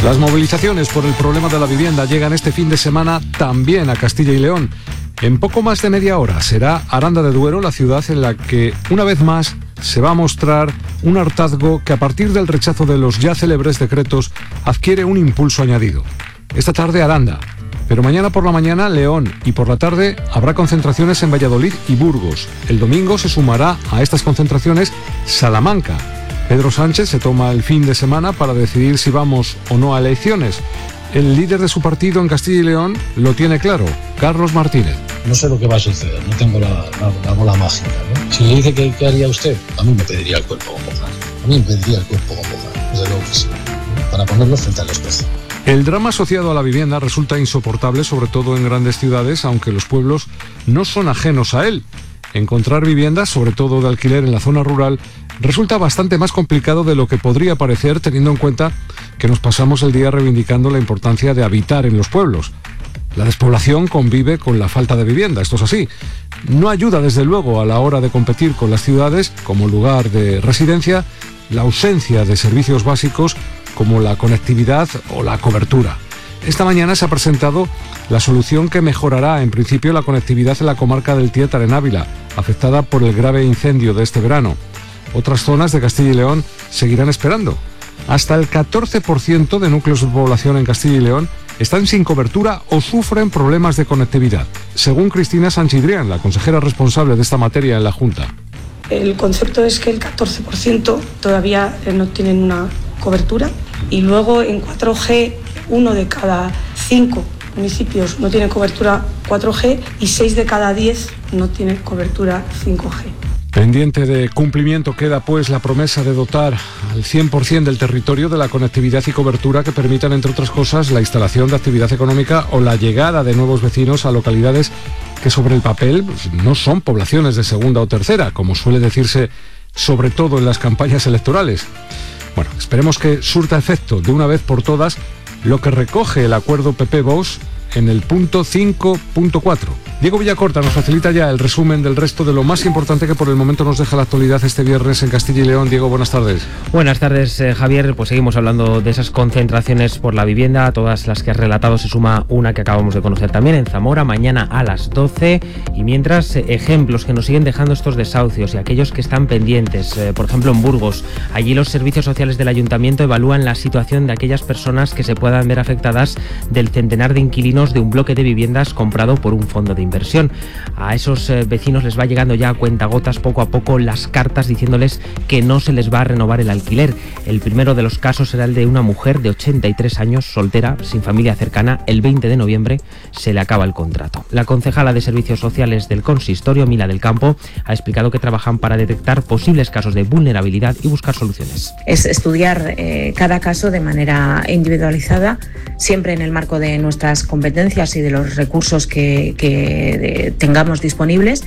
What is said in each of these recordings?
Las movilizaciones por el problema de la vivienda llegan este fin de semana también a Castilla y León. En poco más de media hora será Aranda de Duero la ciudad en la que, una vez más, se va a mostrar un hartazgo que a partir del rechazo de los ya célebres decretos adquiere un impulso añadido. Esta tarde Aranda, pero mañana por la mañana León y por la tarde habrá concentraciones en Valladolid y Burgos. El domingo se sumará a estas concentraciones Salamanca. Pedro Sánchez se toma el fin de semana para decidir si vamos o no a elecciones. El líder de su partido en Castilla y León lo tiene claro, Carlos Martínez. No sé lo que va a suceder, no tengo la bola mágica, ¿no? Si le dice ¿qué haría usted? A mí me pediría el cuerpo con bozal. Desde luego que sí, ¿no? Para ponerlo frente al espejo. El drama asociado a la vivienda resulta insoportable, sobre todo en grandes ciudades, aunque los pueblos no son ajenos a él. Encontrar viviendas, sobre todo de alquiler en la zona rural, resulta bastante más complicado de lo que podría parecer, teniendo en cuenta que nos pasamos el día reivindicando la importancia de habitar en los pueblos. La despoblación convive con la falta de vivienda, esto es así. No ayuda, desde luego, a la hora de competir con las ciudades como lugar de residencia, la ausencia de servicios básicos como la conectividad o la cobertura. Esta mañana se ha presentado la solución que mejorará en principio la conectividad en la comarca del Tietar en Ávila, afectada por el grave incendio de este verano. Otras zonas de Castilla y León seguirán esperando. Hasta el 14% de núcleos de población en Castilla y León están sin cobertura o sufren problemas de conectividad, según Cristina Sanchidrián, la consejera responsable de esta materia en la Junta. El concepto es que el 14% todavía no tienen una cobertura y luego en 4G 1 de cada 5 municipios no tiene cobertura 4G y 6 de cada 10 no tienen cobertura 5G. Pendiente de cumplimiento queda pues la promesa de dotar al 100% del territorio de la conectividad y cobertura que permitan, entre otras cosas, la instalación de actividad económica o la llegada de nuevos vecinos a localidades que sobre el papel pues, no son poblaciones de segunda o tercera, como suele decirse sobre todo en las campañas electorales. Bueno, esperemos que surta efecto de una vez por todas lo que recoge el acuerdo PP-Vox en el punto 5.4. Diego Villacorta nos facilita ya el resumen del resto de lo más importante que por el momento nos deja la actualidad este viernes en Castilla y León. Diego, buenas tardes. Buenas tardes, Javier. Pues seguimos hablando de esas concentraciones por la vivienda. A todas las que has relatado se suma una que acabamos de conocer también en Zamora, mañana a las 12. Y mientras, ejemplos que nos siguen dejando estos desahucios y aquellos que están pendientes. Por ejemplo, en Burgos, allí los servicios sociales del ayuntamiento evalúan la situación de aquellas personas que se puedan ver afectadas del centenar de inquilinos de un bloque de viviendas comprado por un fondo de inversión. A esos vecinos les va llegando ya a cuentagotas poco a poco las cartas diciéndoles que no se les va a renovar el alquiler. El primero de los casos será el de una mujer de 83 años, soltera, sin familia cercana. El 20 de noviembre se le acaba el contrato. La concejala de Servicios Sociales del Consistorio, Mila del Campo, ha explicado que trabajan para detectar posibles casos de vulnerabilidad y buscar soluciones. Es estudiar cada caso de manera individualizada, siempre en el marco de nuestras competencias y de los recursos que tengamos disponibles.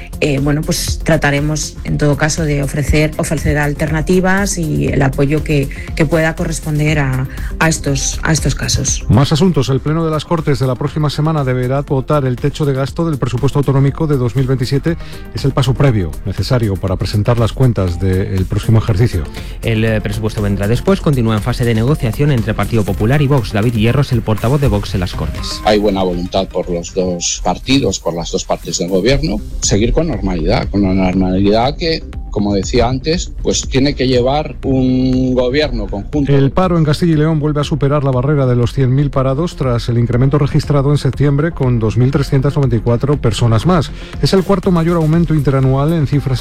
Pues trataremos en todo caso de ofrecer alternativas y el apoyo que pueda corresponder a estos casos. Más asuntos. El Pleno de las Cortes de la próxima semana deberá votar el techo de gasto del presupuesto autonómico de 2027. Es el paso previo necesario para presentar las cuentas del próximo ejercicio. El presupuesto vendrá después. Continúa en fase de negociación entre Partido Popular y Vox. David Hierro es el portavoz de Vox en las Cortes. Hay buena voluntad por los dos partidos, por las dos partes del gobierno, seguir con una normalidad que, como decía antes, pues tiene que llevar un gobierno conjunto. El paro en Castilla y León vuelve a superar la barrera de los 100.000 parados tras el incremento registrado en septiembre con 2.394 personas más. Es el cuarto mayor aumento interanual en cifras